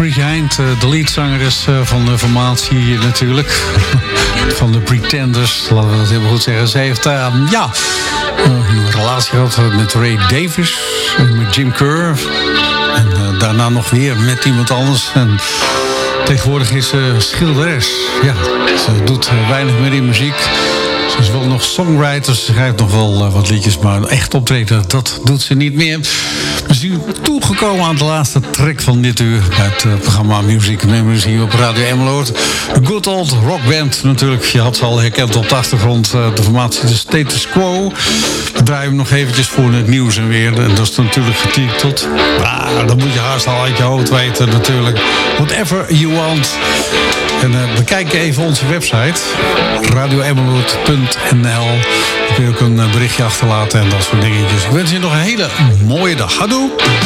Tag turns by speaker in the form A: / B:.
A: Pretty Hind, de leadzangeres van de formatie natuurlijk. Van de Pretenders, laten we dat heel goed zeggen. Ze heeft een relatie gehad met Ray Davies en met Jim Kerr. En daarna nog weer met iemand anders. En tegenwoordig is ze schilderes. Ja, ze doet weinig meer in muziek. Ze is wel nog songwriter, ze schrijft nog wel wat liedjes, maar echt optreden, dat doet ze niet meer. We zijn toegekomen aan de laatste track van dit uur bij het programma Music Memories hier op Radio Emmeloord. Een good old rockband natuurlijk. Je had ze al herkend op de achtergrond, de formatie de Status Quo. We draaien hem nog eventjes voor het nieuws en weer. En dat is natuurlijk getiteld. Dan moet je haast al uit je hoofd weten natuurlijk. Whatever you want. En bekijk even onze website, radioemmeloord.nl. Daar kun je ook een berichtje achterlaten en dat soort dingetjes. Ik wens je nog een hele mooie dag. Houdoe!